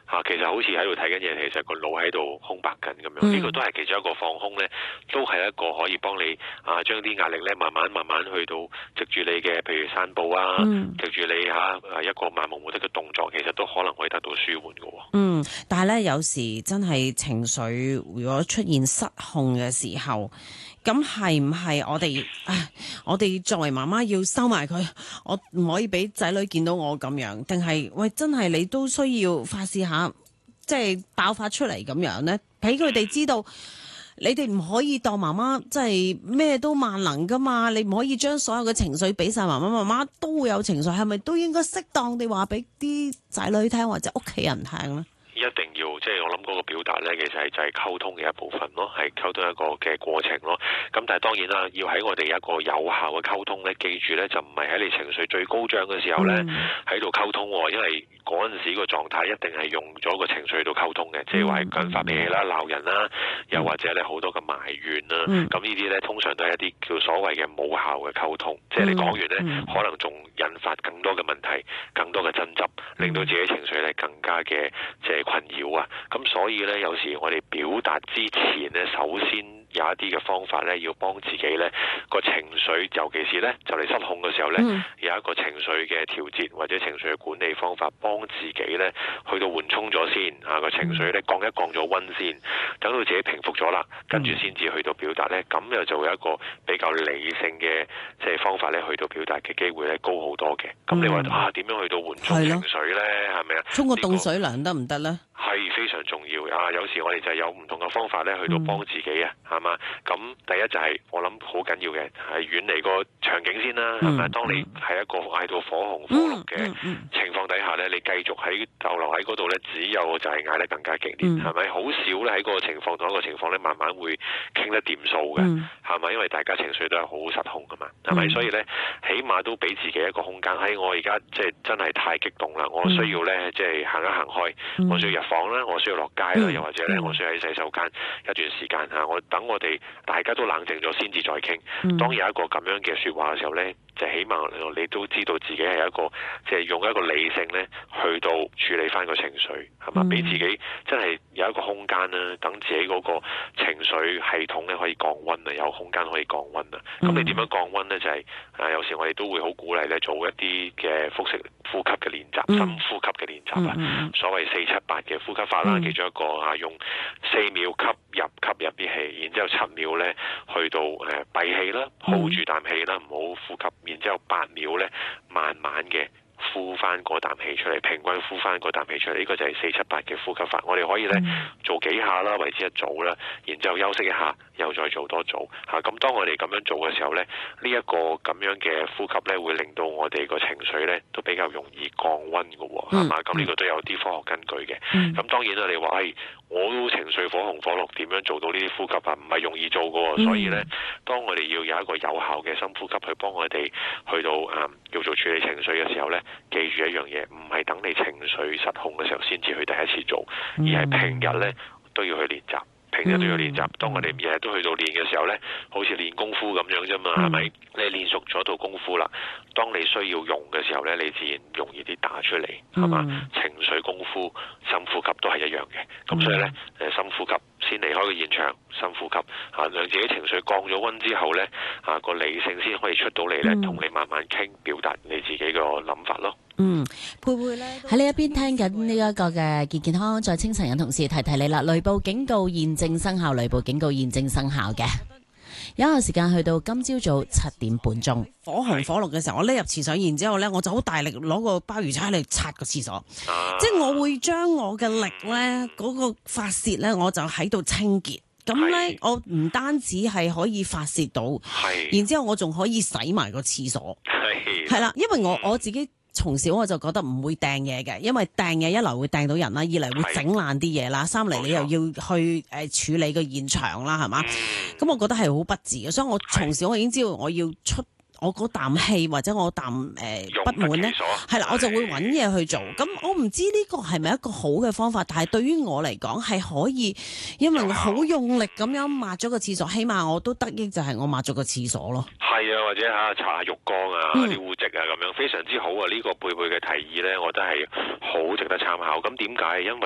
其實好似喺度睇緊嘢，其實個腦喺度空白緊咁樣。呢個都係其中一個放空咧，都係一個可以幫你將啲壓力咧慢慢去到藉住你嘅，譬如散步啊，藉住你一個漫無目的嘅動作，其實都可能可以得到舒緩嘅。 但係咧有時真係情緒如果出現失控嘅時候，咁係唔係我哋作為媽媽要收埋佢，我唔可以俾仔女見到我咁樣，定係喂真係你都需要發泄下，即係爆發出嚟咁樣呢？俾佢哋知道，你哋唔可以當媽媽即係咩都萬能噶嘛，你唔可以將所有嘅情緒俾晒媽媽，媽媽都會有情緒，係咪都應該適當地話俾啲仔女聽或者屋企人聽呢？ 一定要即係我諗嗰個表達呢，其實就係溝通嘅一部分咯，係溝通一個嘅過程咯。咁但係當然啦，要喺我哋一個有效嘅溝通呢，記住呢，就唔係喺你情緒最高漲嘅時候呢喺度溝通，因為嗰陣時個狀態一定係用咗個情緒去到溝通嘅，即係話係發脾氣啦、鬧人啦，又或者咧好多嘅埋怨啦。咁呢啲呢，通常都係一啲叫所謂嘅冇效嘅溝通，即係你講完呢，可能仲引發更多嘅問題、更多嘅爭執，令到自己情緒呢更加嘅即係困擾啊！咁所以咧，有時我哋表達之前咧，首先有一啲嘅方法咧，要幫自己咧個情緒，尤其是咧就嚟失控嘅時候咧，有一個情緒嘅調節或者情緒嘅管理方法，幫自己咧去到緩衝咗先個情緒咧降咗溫先，等到自己平復咗啦，跟住先至去到表達咧，咁又就會有一個比較理性嘅即係方法咧，去到表達嘅機會咧高好多嘅。咁你話點樣去到緩衝情緒咧？係咪啊？ 沖個凍水涼得唔得咧？ 係非常重要有時我哋就有唔同嘅方法咧，去到幫自己係嘛？咁第一就係我諗好緊要嘅，係遠離個場景先啦，係咪？當你係一個嗌到火紅火綠嘅情況底下咧，你繼續喺逗留喺嗰度咧，只有就係嗌得更加激烈，係咪？好少咧喺嗰個情況同一個情況咧，慢慢會傾得掂數嘅，係咪？因為大家情緒都係好失控噶嘛，係咪？所以咧，起碼都俾自己一個空間。我而家即係真係太激動啦，我需要咧即係行一行開，我需要入房啦，我需要落街啦，又或者咧，我需要喺洗手間一段時間我等我哋大家都冷靜咗先至再傾。當有一個咁樣嘅說話嘅時候咧，就起碼你都知道自己係一個即係用一個理性咧去到處理翻個情緒，係嘛？俾自己真係有一個空間啦，等自己嗰個情緒系統咧可以降溫啊，有空間可以降溫啊。咁你點樣降溫咧？就係有時我哋都會好鼓勵咧做一啲嘅腹式呼吸嘅練習，深呼吸嘅練習啊。所謂4-7-8嘅呼吸法啦，其中一個用4秒吸入啲氣，然之後7秒咧去到閉氣啦，hold住啖氣啦，唔好呼吸，然之後8秒咧慢慢嘅呼翻嗰啖氣出嚟，平均呼翻嗰啖氣出嚟，呢個就係4-7-8嘅呼吸法。我哋可以咧做幾下啦，為之一組啦，然之後休息一下，又再做多組嚇。咁當我哋咁樣做嘅時候咧，呢一個咁樣嘅呼吸咧，會令到我哋個情緒咧都比較容易降溫嘅喎，係嘛？咁呢個都有啲科學根據嘅。咁當然啦，你話我都情緒火紅火綠，點樣做到呢啲呼吸啊？唔係容易做嘅喎。所以咧，當我哋要有一個有效嘅深呼吸去幫我哋去到叫做處理情緒嘅時候咧，記住一樣嘢，唔係等你情緒失控嘅時候先至去第一次做，而係平日咧都要去練習。平日都要練習，當我哋日日都去到練嘅時候呢，好似練功夫咁樣啫嘛，係咪？你練熟咗套功夫啦，當你需要用嘅時候呢，你自然容易啲打出嚟，係嘛？情緒功夫、深呼吸都係一樣嘅，咁所以呢，深呼吸先離開個現場，深呼吸讓自己情緒降咗溫之後呢，個理性先可以出到嚟呢，同你慢慢傾，表達你自己個諗法咯。 佩佩咧喺呢一邊聽緊呢一個嘅健康在清晨嘅同事提提你啦，雷暴警告現正生效，雷暴警告現正生效嘅。有一個時間去到今朝早7點半鐘，火紅火綠嘅時候，我匿入廁所，然之後咧我就好大力攞個鮑魚叉嚟擦個廁所，即係我會將我嘅力咧嗰個發泄咧，我就喺度清潔。咁咧，我唔單止係可以發泄到，然之後我仲可以洗埋個廁所，係啦，因為我自己。從小我就覺得唔會掟嘢嘅，因為掟嘢一來會掟到人啦，二嚟會整爛啲嘢啦，三嚟你又要去處理個現場啦，係嘛？咁我覺得係好不智嘅，所以我從小我已經知道我要出我嗰啖氣或者我啖不滿咧，係啦，我就會揾嘢去做。咁我唔知呢個係咪一個好嘅方法，但係對於我嚟講係可以，因為我好用力咁樣抹咗個廁所，起碼我都得益就係我抹咗個廁所咯。 係啊，或者搽下浴缸啊，啲污漬啊咁樣，非常之好啊！呢個貝貝嘅提議呢，我覺得係好值得參考。咁點解？因為